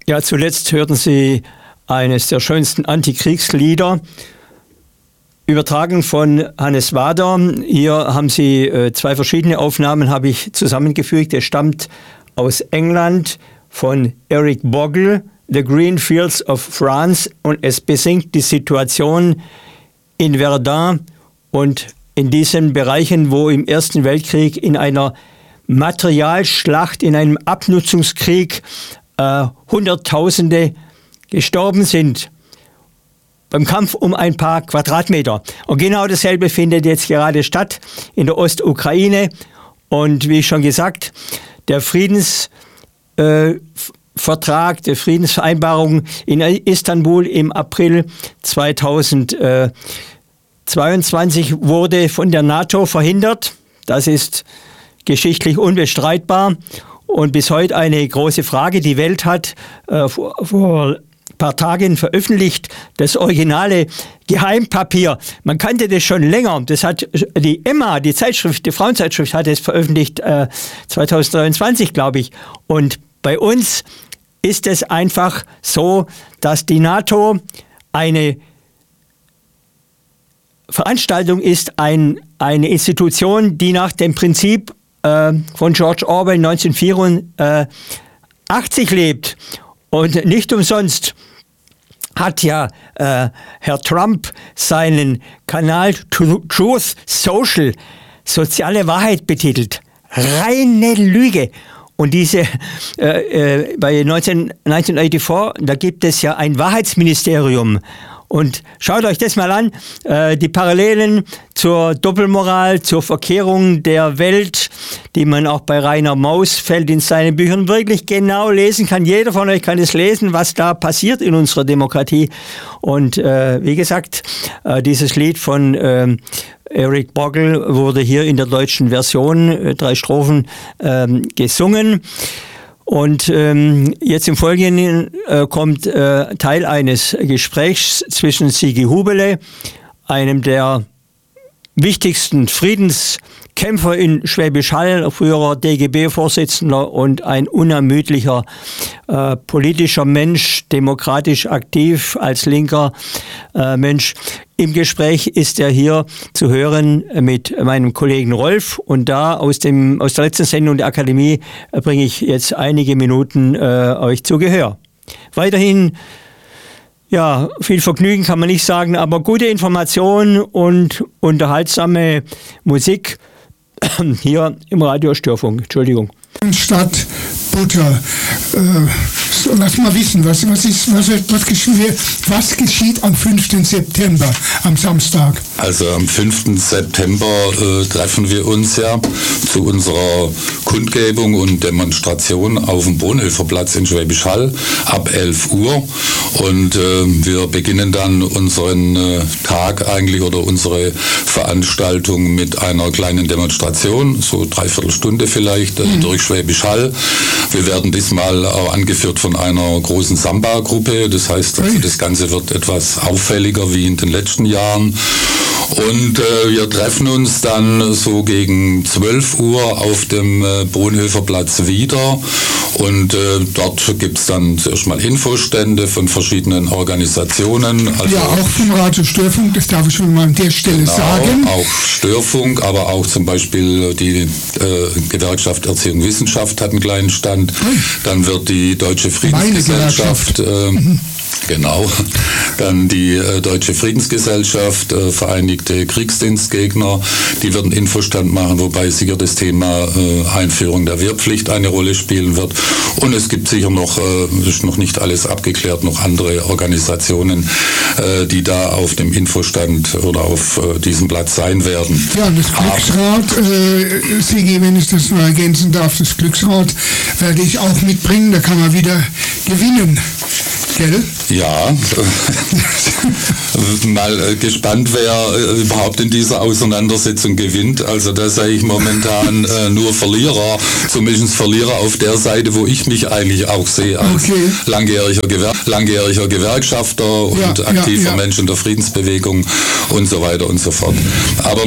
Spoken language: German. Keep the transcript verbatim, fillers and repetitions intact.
Ja, zuletzt hörten Sie eines der schönsten Antikriegslieder, übertragen von Hannes Wader. Hier haben Sie äh, zwei verschiedene Aufnahmen, habe ich zusammengefügt. Es stammt aus England von Eric Bogle, The Green Fields of France, und es besingt die Situation in Verdun und in diesen Bereichen, wo im Ersten Weltkrieg in einer Materialschlacht, in einem Abnutzungskrieg äh, Hunderttausende gestorben sind. Beim Kampf um ein paar Quadratmeter. Und genau dasselbe findet jetzt gerade statt in der Ostukraine. Und wie schon gesagt, der Friedensvertrag, äh, die Friedensvereinbarung in Istanbul im April zweitausendzweiundzwanzig wurde von der NATO verhindert. Das ist geschichtlich unbestreitbar und bis heute eine große Frage. Die Welt hat äh, vor, vor paar Tagen veröffentlicht, das originale Geheimpapier. Man kannte das schon länger. Das hat die Emma, die Zeitschrift, die Frauenzeitschrift, hat es veröffentlicht äh, zweitausenddreiundzwanzig, glaube ich. Und bei uns ist es einfach so, dass die NATO eine Veranstaltung ist, ein, eine Institution, die nach dem Prinzip äh, von George Orwell neunzehnhundertvierundachtzig lebt. Und nicht umsonst hat ja äh, Herr Trump seinen Kanal Truth Social, soziale Wahrheit, betitelt. Reine Lüge. Und diese, äh, äh, bei neunzehnhundertvierundachtzig, da gibt es ja ein Wahrheitsministerium. Und schaut euch das mal an, äh, die Parallelen zur Doppelmoral, zur Verkehrung der Welt, die man auch bei Rainer Mausfeld in seinen Büchern wirklich genau lesen kann. Jeder von euch kann es lesen, was da passiert in unserer Demokratie. Und äh, wie gesagt, äh, dieses Lied von äh, Eric Bogle wurde hier in der deutschen Version, äh, drei Strophen, äh, gesungen. Und ähm, jetzt im Folgenden äh, kommt äh, Teil eines Gesprächs zwischen Sigi Hubele, einem der wichtigsten Friedenskämpfer in Schwäbisch Hall, früherer D G B-Vorsitzender und ein unermüdlicher äh, politischer Mensch, demokratisch aktiv als linker äh, Mensch. Im Gespräch ist er hier zu hören mit meinem Kollegen Rolf, und da aus dem aus der letzten Sendung der Akademie äh, bringe ich jetzt einige Minuten äh, euch zu Gehör. Weiterhin, ja, viel Vergnügen kann man nicht sagen, aber gute Information und unterhaltsame Musik hier im Radio Störfunk. Entschuldigung. Stadt Butter. Äh, so, lass mal wissen, was, was, ist, was, was, geschieht, was geschieht am fünften September, am Samstag? Also am fünften September äh, treffen wir uns ja zu unserer Kundgebung und Demonstration auf dem Bonhoefferplatz in Schwäbisch Hall ab elf Uhr. Und äh, wir beginnen dann unseren äh, Tag eigentlich oder unsere Veranstaltung mit einer kleinen Demonstration, so dreiviertel Stunde vielleicht, äh, mhm. durch Schwäbisch Hall. Wir werden diesmal auch angeführt von einer großen Samba-Gruppe. Das heißt, also das Ganze wird etwas auffälliger wie in den letzten Jahren. Und äh, wir treffen uns dann so gegen zwölf Uhr auf dem äh, Bonhoefferplatz wieder. Und äh, dort gibt es dann zuerst mal Infostände von verschiedenen Organisationen. Also ja, auch vom Radio Störfunk, das darf ich schon mal an der Stelle genau, sagen. Auch Störfunk, aber auch zum Beispiel die äh, Gewerkschaft Erziehung Wissenschaft hat einen kleinen Stand. Dann wird die Deutsche Friedensgesellschaft... Äh, mhm. Genau. Dann die äh, Deutsche Friedensgesellschaft, äh, Vereinigte Kriegsdienstgegner, die werden Infostand machen, wobei sicher das Thema äh, Einführung der Wehrpflicht eine Rolle spielen wird. Und es gibt sicher noch, äh, ist noch nicht alles abgeklärt, noch andere Organisationen, äh, die da auf dem Infostand oder auf äh, diesem Platz sein werden. Ja, das Glücksrad, äh, Sigi, wenn ich das nur ergänzen darf, das Glücksrad werde ich auch mitbringen, da kann man wieder gewinnen. Gell? Ja, mal gespannt, wer äh, überhaupt in dieser Auseinandersetzung gewinnt. Also da sehe ich momentan äh, nur Verlierer, zumindest Verlierer auf der Seite, wo ich mich eigentlich auch sehe als okay. langjähriger, Gewer langjähriger Gewerkschafter und ja, aktiver ja, ja. Mensch in der Friedensbewegung und so weiter und so fort. Aber